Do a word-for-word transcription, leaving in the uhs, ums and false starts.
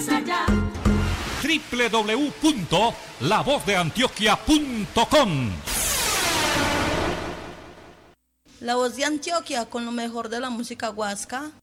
allá. doble u doble u doble u punto la voz de antioquia punto com. La Voz de Antioquia con lo mejor de la música huasca.